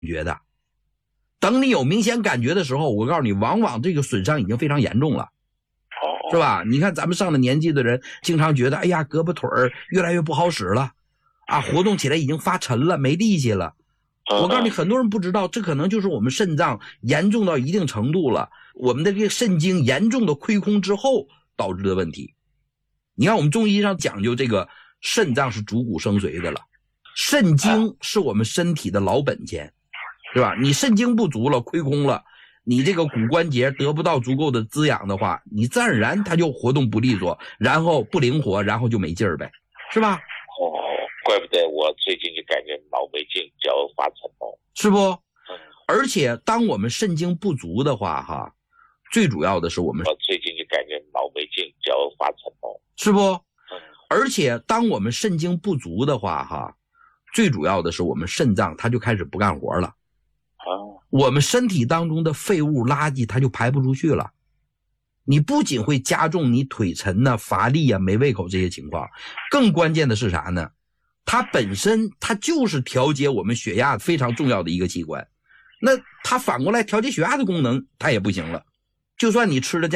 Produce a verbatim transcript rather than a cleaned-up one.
觉的。等你有明显感觉的时候，我告诉你，往往这个损伤已经非常严重了，是吧？你看咱们上了年纪的人，经常觉得，哎呀，胳膊腿儿越来越不好使了，啊，活动起来已经发沉了，没力气了。我告诉你，很多人不知道，这可能就是我们肾脏严重到一定程度了，我们的这个肾精严重的亏空之后导致的问题。你看我们中医上讲究这个肾脏是主骨生髓的了，肾精是我们身体的老本钱，是吧？你肾精不足了，亏空了，你这个骨关节得不到足够的滋养的话，你自然而然它就活动不利索，然后不灵活，然后就没劲儿呗，是吧？ 哦，怪不得我最近就感觉脑没劲，脚发沉哦， 是不？而且当我们肾精不足的话，哈，最主要的是我们我最近就感觉脑没劲，脚发沉哦， 是不？而且当我们肾精不足的话，哈，最主要的是我们肾脏它就开始不干活了。我们身体当中的废物垃圾它就排不出去了，你不仅会加重你腿沉啊、乏力啊、没胃口这些情况，更关键的是啥呢？它本身它就是调节我们血压非常重要的一个器官，那它反过来调节血压的功能它也不行了，就算你吃的